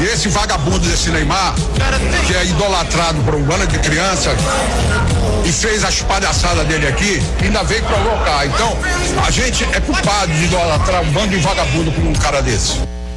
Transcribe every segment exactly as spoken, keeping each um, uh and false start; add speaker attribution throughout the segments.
Speaker 1: E esse vagabundo desse Neymar, que é idolatrado por um bando de crianças e fez as palhaçadas dele aqui, ainda veio provocar. Então, a gente é culpado de idolatrar um bando de vagabundo como um cara desse.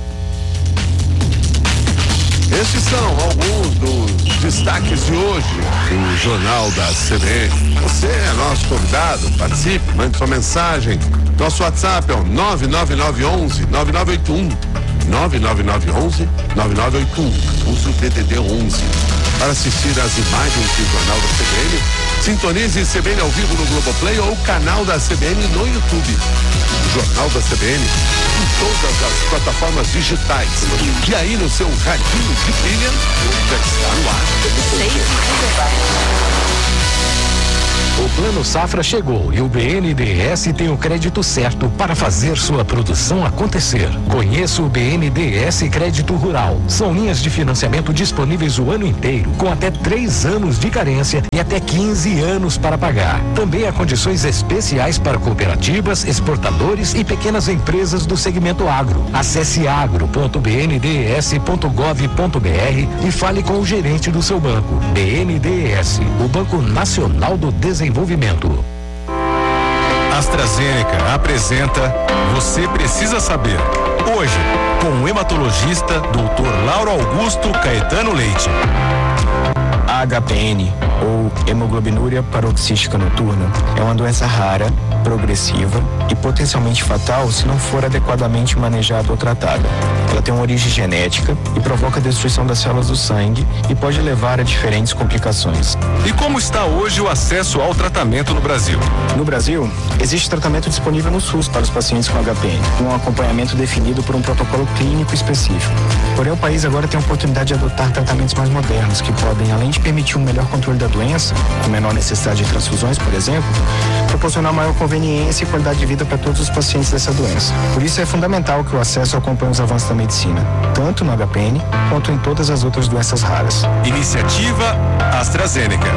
Speaker 2: Esses são alguns dos destaques de hoje do Jornal da C B N. Você é nosso convidado, participe, mande sua mensagem. Nosso WhatsApp é o nove nove nove um um nove nove oito um. nove nove nove um um nove nove oito um. Use o D D D onze. Para assistir às imagens do Jornal da C B N, sintonize C B N ao vivo no Globoplay ou o canal da C B N no YouTube. O Jornal da C B N em todas as plataformas digitais. E aí no seu radinho de pilha, já está no ar.
Speaker 3: O Plano Safra chegou e o B N D E S tem o crédito certo para fazer sua produção acontecer. Conheça o B N D E S Crédito Rural. São linhas de financiamento disponíveis o ano inteiro, com até três anos de carência e até quinze anos para pagar. Também há condições especiais para cooperativas, exportadores e pequenas empresas do segmento agro. Acesse agro ponto b n d e s ponto gov ponto b r e fale com o gerente do seu banco. B N D E S, o Banco Nacional do Desenvolvimento.
Speaker 4: AstraZeneca apresenta Você Precisa Saber. Hoje, com o hematologista doutor Lauro Augusto Caetano Leite.
Speaker 5: A H P N, ou hemoglobinúria paroxística noturna, é uma doença rara, progressiva e potencialmente fatal se não for adequadamente manejada ou tratada. Ela tem uma origem genética e provoca a destruição das células do sangue e pode levar a diferentes complicações.
Speaker 4: E como está hoje o acesso ao tratamento no Brasil?
Speaker 5: No Brasil, existe tratamento disponível no SUS para os pacientes com H P N, com um acompanhamento definido por um protocolo clínico específico. Porém, o país agora tem a oportunidade de adotar tratamentos mais modernos que podem, além de permitir um melhor controle da doença, com menor necessidade de transfusões, por exemplo, proporcionar maior conveniência e qualidade de vida para todos os pacientes dessa doença. Por isso é fundamental que o acesso acompanhe os avanços da medicina, tanto no H P N quanto em todas as outras doenças raras.
Speaker 4: Iniciativa AstraZeneca.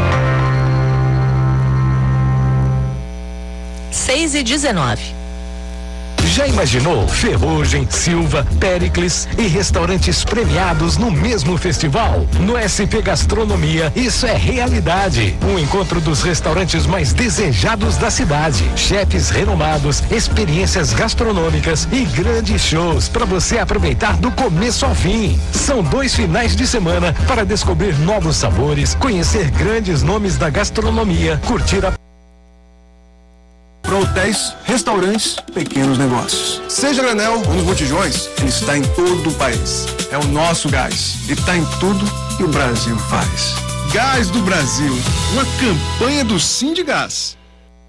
Speaker 6: seis e dezenove.
Speaker 3: Já imaginou Ferrugem, Silva, Péricles e restaurantes premiados no mesmo festival? No S P Gastronomia, isso é realidade. Um encontro dos restaurantes mais desejados da cidade. Chefes renomados, experiências gastronômicas e grandes shows para você aproveitar do começo ao fim. São dois finais de semana para descobrir novos sabores, conhecer grandes nomes da gastronomia, curtir a
Speaker 7: para hotéis, restaurantes, pequenos negócios. Seja granel ou nos botijões, ele está em todo o país. É o nosso gás. E está em tudo que o Brasil faz. Gás do Brasil, uma campanha do Sindigás.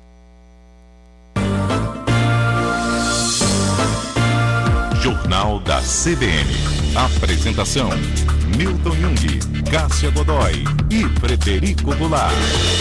Speaker 8: Jornal da C B N. Apresentação: Milton Jung, Cássia Godoy e Frederico Goulart.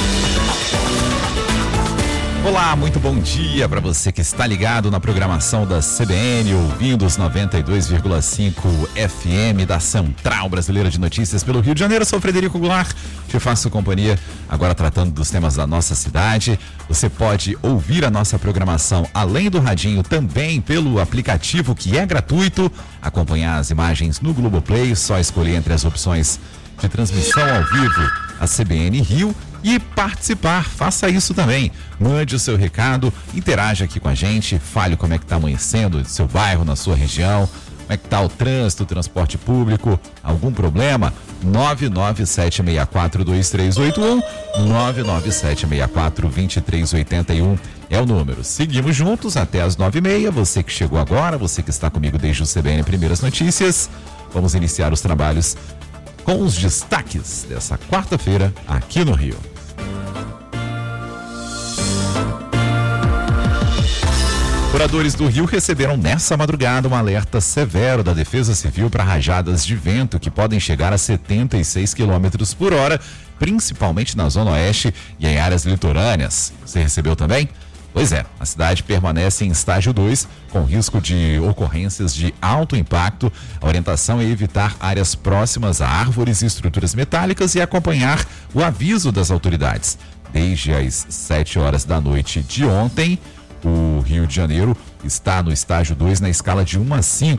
Speaker 9: Olá, muito bom dia para você que está ligado na programação da C B N, ouvindo os noventa e dois vírgula cinco F M da Central Brasileira de Notícias pelo Rio de Janeiro. Eu sou Frederico Goulart, te faço companhia agora tratando dos temas da nossa cidade. Você pode ouvir a nossa programação além do radinho também pelo aplicativo que é gratuito, acompanhar as imagens no Globoplay, só escolher entre as opções de transmissão ao vivo a C B N Rio e participar. Faça isso também. Mande o seu recado, interaja aqui com a gente, fale como é que está amanhecendo no seu bairro, na sua região, como é que está o trânsito, o transporte público, algum problema? nove nove sete seis quatro dois três oito um, nove nove sete seis quatro dois três oito um é o número. Seguimos juntos até as nove e meia. Você que chegou agora, você que está comigo desde o C B N Primeiras Notícias, vamos iniciar os trabalhos com os destaques dessa quarta-feira aqui no Rio. Moradores do Rio receberam nessa madrugada um alerta severo da Defesa Civil para rajadas de vento que podem chegar a setenta e seis quilômetros por hora, principalmente na Zona Oeste e em áreas litorâneas. Você recebeu também? Pois é, a cidade permanece em estágio dois, com risco de ocorrências de alto impacto. A orientação é evitar áreas próximas a árvores e estruturas metálicas e acompanhar o aviso das autoridades. Desde as sete horas da noite de ontem, o Rio de Janeiro está no estágio dois na escala de um a cinco.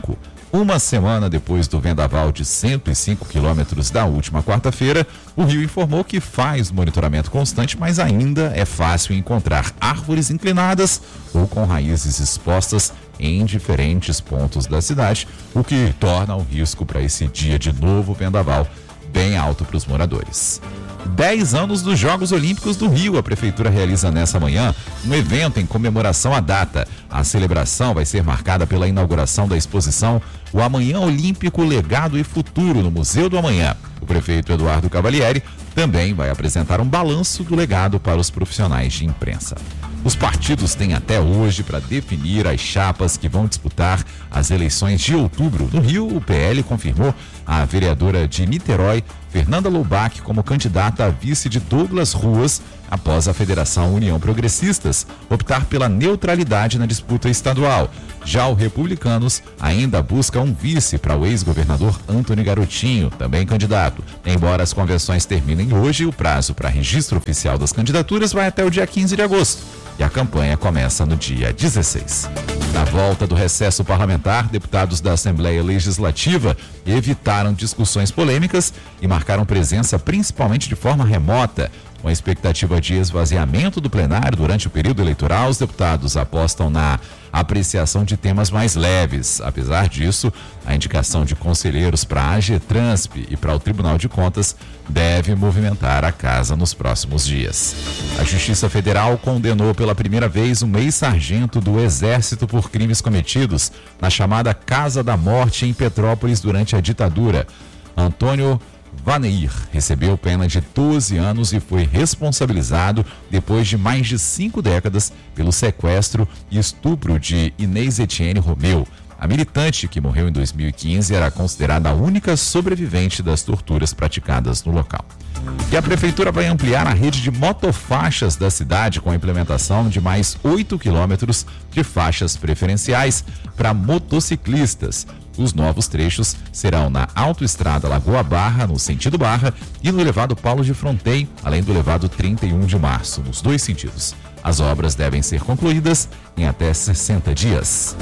Speaker 9: Uma semana depois do vendaval de cento e cinco quilômetros da última quarta-feira, o Rio informou que faz monitoramento constante, mas ainda é fácil encontrar árvores inclinadas ou com raízes expostas em diferentes pontos da cidade, o que torna o risco para esse dia de novo vendaval bem alto para os moradores. Dez anos dos Jogos Olímpicos do Rio. A Prefeitura realiza nessa manhã um evento em comemoração à data. A celebração vai ser marcada pela inauguração da exposição O Amanhã Olímpico, Legado e Futuro, no Museu do Amanhã. O prefeito Eduardo Cavalieri também vai apresentar um balanço do legado para os profissionais de imprensa. Os partidos têm até hoje para definir as chapas que vão disputar as eleições de outubro. No Rio, o P L confirmou a vereadora de Niterói, Fernanda Loubach, como candidata a vice de Douglas Ruas, após a Federação União Progressistas optar pela neutralidade na disputa estadual. Já o Republicanos ainda busca um vice para o ex-governador Antony Garotinho, também candidato. Embora as convenções terminem hoje, o prazo para registro oficial das candidaturas vai até o dia quinze de agosto. E a campanha começa no dia dezesseis. Na volta do recesso parlamentar, deputados da Assembleia Legislativa evitaram discussões polêmicas e marcaram presença principalmente de forma remota. Com a expectativa de esvaziamento do plenário durante o período eleitoral, os deputados apostam na apreciação de temas mais leves. Apesar disso, a indicação de conselheiros para a AGETRANSP e para o Tribunal de Contas deve movimentar a casa nos próximos dias. A Justiça Federal condenou pela primeira vez um ex-sargento do Exército por crimes cometidos na chamada Casa da Morte em Petrópolis durante a ditadura. Antônio Vaneir recebeu pena de doze anos e foi responsabilizado depois de mais de cinco décadas pelo sequestro e estupro de Inês Etienne Romeu. A militante, que morreu em dois mil e quinze, era considerada a única sobrevivente das torturas praticadas no local. E a Prefeitura vai ampliar a rede de motofaixas da cidade com a implementação de mais oito quilômetros de faixas preferenciais para motociclistas. Os novos trechos serão na Autoestrada Lagoa Barra, no sentido Barra, e no elevado Paulo de Fronteio, além do elevado trinta e um de março, nos dois sentidos. As obras devem ser concluídas em até sessenta dias.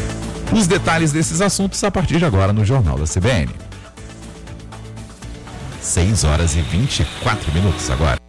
Speaker 9: Os detalhes desses assuntos a partir de agora no Jornal da C B N. seis horas e vinte e quatro minutos agora.